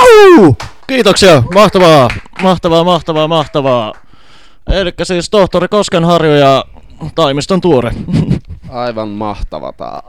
Kiitoksia, mahtavaa. Elikkä siis tohtori Koskenharju ja Taimiston Tuore. Aivan mahtavata.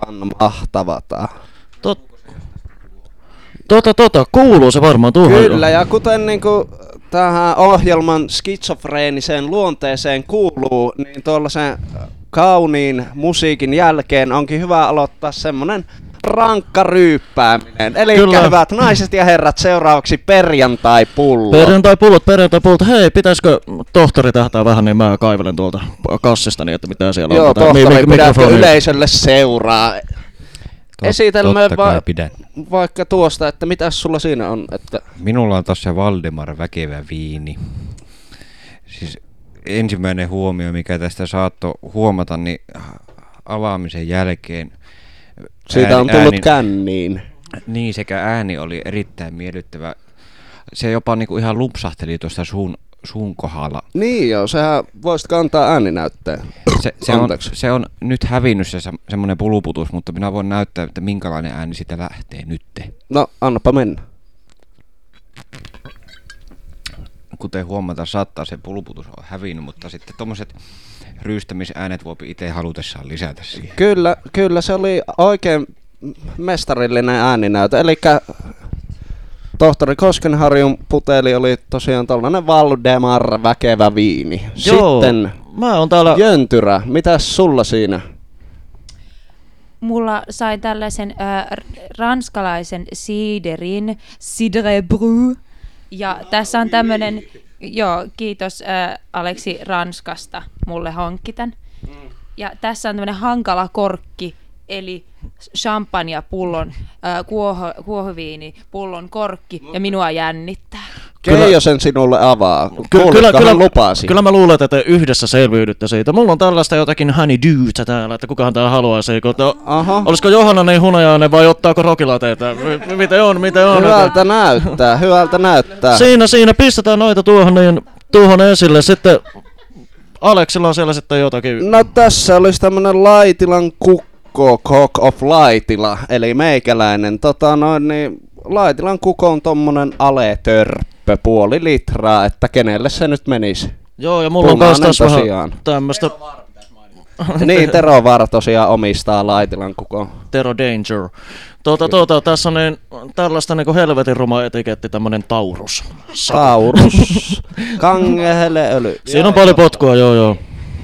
Kuuluu se varmaan tuohon. Kyllä, ja kuten niinku tähän ohjelman skitsofreeniseen luonteeseen kuuluu, niin tuollaisen kauniin musiikin jälkeen onkin hyvä aloittaa semmonen rankka ryyppääminen. Elikkä hyvät naiset ja herrat, seuraavaksi perjantai-pullot. Perjantai-pullot. Hei, pitäisikö tohtori tähtää vähän, niin mä kaivelen tuolta kassista, niin että mitä siellä on. Joo, tohtori, pidätkö yleisölle seuraa? Esitelmä vaikka tuosta, että mitäs sulla siinä on? Että minulla on tossa Valdemar Väkevä viini. Siis ensimmäinen huomio, mikä tästä saattoi huomata, niin avaamisen jälkeen siitä on tullut känniin. Niin, sekä ääni oli erittäin miellyttävä. Se jopa niinku ihan lumpsahteli tuosta suun kohdalla. Niin joo, sehän voisit kantaa ääninäytteen. Se on nyt hävinnyt se semmoinen puluputus, mutta minä voin näyttää, että minkälainen ääni siitä lähtee nytte. No, annapa mennä. Kuten huomata, saattaa se puluputus on hävinnyt, mutta sitten tommoset ryystämisäänet voi itse halutessaan lisätä siihen. Kyllä, se oli oikein mestarillinen ääninäytö. Elikkä tohtori Koskenharjun puteli oli tosiaan tällainen Valdemar Väkevä viini. Joo, sitten mä oon täällä Jöntyrä, mitäs sulla siinä? Mulla sai tällaisen ranskalaisen siiderin, Cidre Bru. Ja tässä on tämmönen, kiitos Aleksi Ranskasta, mulle hankki tän. Ja tässä on tämmönen hankala korkki, eli champagnepullon, kuohuviini, pullon korkki, ja minua jännittää. Keijo sen sinulle avaa. Kyllä lupasi. Kyllä mä luulen, että te yhdessä selviydytte siitä. Mulla on tällaista jotakin honeydewtä täällä, että kukahan tää haluaisi. Olisiko Johanna niin hunajainen vai ottaako rokilateita? Miten on? Hyvältä näyttää. Siinä pistetään noita tuohon esille. Sitten Aleksilla on siellä sitten jotakin. No tässä olisi tämmönen Laitilan Cock of Laitila, eli meikäläinen. Laitilan Kukko on tommonen aletörppö, 0,5 litraa, että kenelle se nyt menisi. Joo, ja mulla on kans tässä vähän tämmöstä. Niin, Tero Vaara tosiaan omistaa Laitilan Kukon. Tero Danger. Tässä on tällaista niinku helvetin ruma etiketti, tämmönen Taurus. Kangeheleöljy. Siinä on paljon potkua, joo.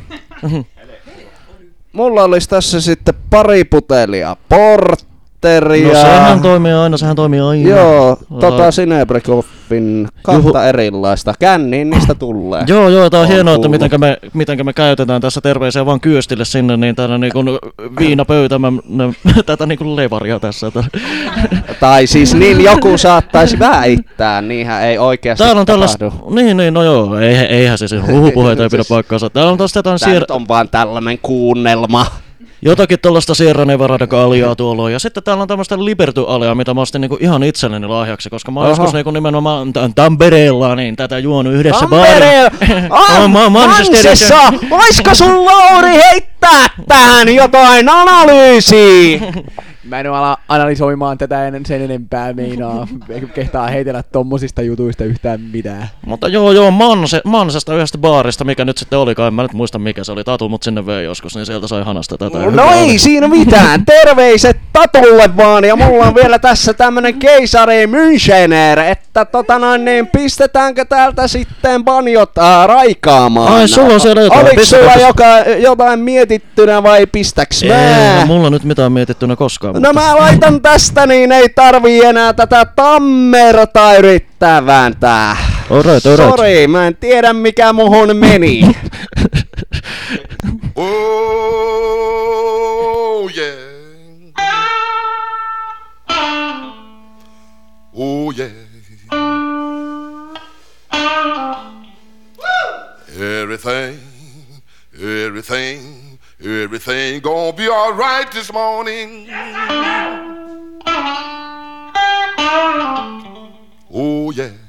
Mulla olisi tässä sitten pari putelia portteria. No sehän toimii aina. Joo, Sinebrekoffin kahta erilaista. Känniin niistä tulee. Joo, tää on hienoa, että mitenkä me käytetään tässä terveisiä vaan Kyöstille sinne, niin täällä niinku viinapöytä, tätä niinku levaria tässä. Tai siis niin joku saattaisi väittää, niinhän ei oikeasti täällä on tapahdu. Niin, no joo, eihän se huhupuheita ei pidä paikkaansa. Täällä on tosta jotain Tää on vaan tällainen kuunnelma. Jotakin tollaista Sierra Nevada-aljaa tuolla on. Ja sitten täällä on tämmöistä Liberty-aljaa, mitä mä ostin niinku ihan itselleni lahjaksi, koska mä oon joskus niinku nimenomaan Tampereella niin tätä juonut yhdessä Manchester! Voisiko sun Lauri heittää tähän jotain analyysiä? Mä en ala analysoimaan tätä sen enempää meinaa. Kehtaa heitellä tommosista jutuista yhtään mitään. Mutta joo, Mansesta yhdestä baarista, mikä nyt sitten olikaan, en mä nyt muista mikä se oli. Tatu mut sinne vei joskus, niin sieltä sai hanasta tätä. No ei siinä mitään, terveiset Tatulle vaan, ja mulla on vielä tässä tämmönen keisari Münchener, että pistetäänkö täältä sitten banjot raikaamaan? Ai sulla on siellä jotain. Oliko sulla jotain mietittynä vai pistäks mä? Ei, mulla nyt mitään mietittynä koskaan. No mä laitan tästä, niin ei tarvii enää tätä tammerta yrittää vääntää. Alright. Sori, mä en tiedä mikä muhun meni. Oh yeah. Oh yeah. Everything gonna be all right this morning. Oh yeah.